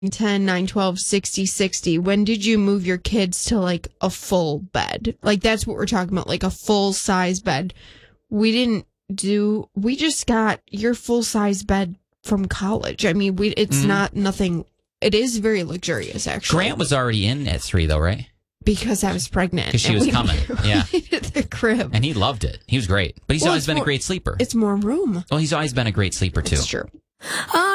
10, 9, 12, 60, 60. When did you move your kids to like a full bed? Like that's what we're talking about, like a full size bed. We just got your full size bed from college. I mean, it's not nothing. It is very luxurious, actually. Grant was already in at 3, though, right? Because I was pregnant. Because she was coming. Yeah. At the crib. And he loved it. He was great. But he's always been a great sleeper. It's more room. Well, he's always been a great sleeper, too. It's true.